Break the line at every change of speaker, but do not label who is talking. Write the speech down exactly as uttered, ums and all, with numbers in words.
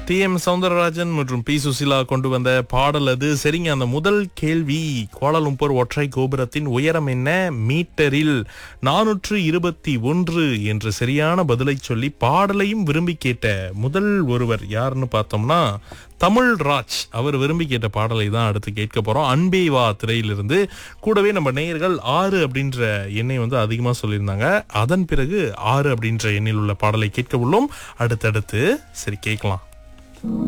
D M Soundararajan மற்றும் B Susheela கொண்டு வந்த பாடல் அது. சரிங்க, அந்த முதல் கேள்வி, கோலாலம்பூர் ஒற்றை கோபுரத்தின் உயரம் என்ன மீட்டரில்? நானூற்று இருபத்தி ஒன்று என்று சரியான பதிலை சொல்லி பாடலையும் விரும்பி கேட்ட முதல் ஒருவர் யாருன்னு பார்த்தோம்னா தமிழ் ராஜ். அவர் விரும்பி கேட்ட பாடலை தான் அடுத்து கேட்க போறோம். அன்பே வா திரையிலிருந்து. கூடவே நம்ம நேயர்கள் ஆறு அப்படின்ற எண்ணை வந்து அதிகமா சொல்லியிருந்தாங்க. அதன் பிறகு ஆறு அப்படின்ற எண்ணில் உள்ள பாடலை கேட்க உள்ளோம் அடுத்தடுத்து. சரி, கேட்கலாம்.